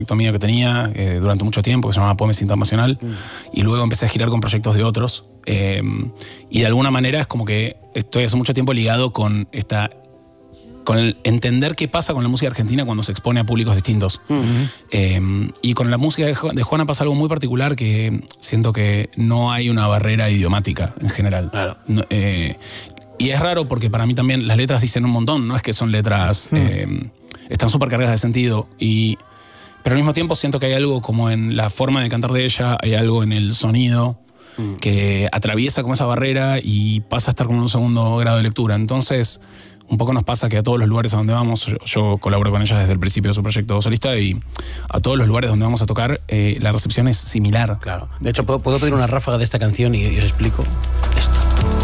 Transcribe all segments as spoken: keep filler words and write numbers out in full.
mío que tenía eh, durante mucho tiempo, que se llamaba Poemes Internacional, mm. y luego empecé a girar con proyectos de otros. Eh, y de alguna manera es como que estoy hace mucho tiempo ligado con esta... con el entender qué pasa con la música argentina cuando se expone a públicos distintos. Uh-huh. eh, y con la música de, de Juana pasa algo muy particular, que siento que no hay una barrera idiomática en general. Claro. No, eh, y es raro porque para mí también las letras dicen un montón, no es que son letras... Uh-huh. eh, están súper cargadas de sentido, y, pero al mismo tiempo siento que hay algo como en la forma de cantar de ella, hay algo en el sonido uh-huh. que atraviesa como esa barrera y pasa a estar como en un segundo grado de lectura. Entonces... un poco nos pasa que a todos los lugares a donde vamos, yo, yo colaboro con ella desde el principio de su proyecto solista, y a todos los lugares donde vamos a tocar, eh, la recepción es similar. Claro. De hecho, puedo, puedo pedir una ráfaga de esta canción y, y os explico esto.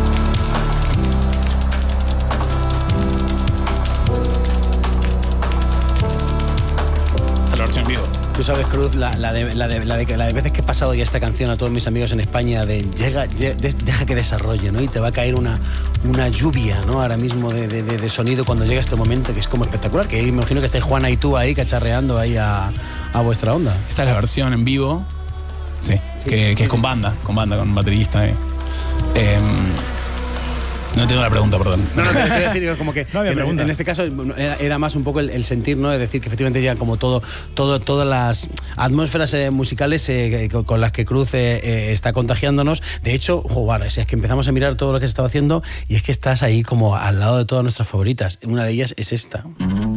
Esta es la versión en vivo. Tú sabes, Cruz, la, la, de, la, de, la, de, la de veces que he pasado ya esta canción a todos mis amigos en España de llega, llega deja que desarrolle, ¿no? Y te va a caer una, una lluvia, ¿no? Ahora mismo de, de, de sonido cuando llega este momento, que es como espectacular, que me imagino que estáis Juana y tú ahí cacharreando ahí a, a vuestra onda. Esta es la versión en vivo, sí, sí que, que sí, es con banda, con banda, con baterista. Eh. Eh, No entiendo la pregunta, perdón. No, no, te voy a decir como que no en, en este caso era, era más un poco el, el sentir, ¿no? Es decir, que efectivamente ya como todo, todo, todas las atmósferas eh, musicales eh, con, con las que Cruz eh, eh, está contagiándonos. De hecho, jugar, es que empezamos a mirar todo lo que se estaba haciendo y es que estás ahí como al lado de todas nuestras favoritas. Una de ellas es esta.